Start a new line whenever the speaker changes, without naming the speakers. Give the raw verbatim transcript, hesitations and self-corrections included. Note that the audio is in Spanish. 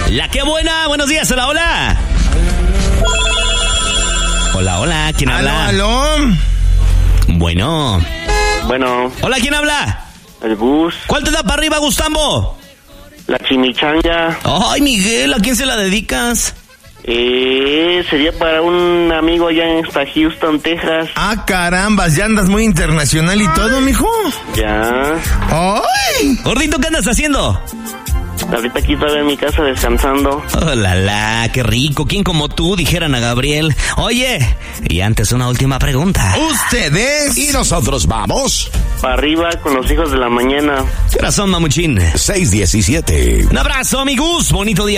La que buena, buenos días, hola, hola. Hola, hola, ¿quién habla?
Aló, aló.
Bueno.
Bueno.
Hola, ¿quién habla?
El Gus.
¿Cuál te da para arriba, Gustambo?
La chimichanga.
Ay, Miguel, ¿a quién se la dedicas?
Eh, sería para un amigo allá en hasta Houston, Texas.
Ah, carambas, ya andas muy internacional y todo, mijo.
Ya.
¡Ay!
Gordito, ¿qué andas haciendo?
Ahorita aquí todavía en mi casa descansando.
Oh, la, la, qué rico. ¿Quién como tú? Dijeran a Gabriel. Oye, y antes una última pregunta.
¿Ustedes?
Y nosotros vamos.
Para arriba con los hijos de la mañana.
¿Qué razón, mamuchín?
seis diecisiete.
Un abrazo, amigos. Bonito día.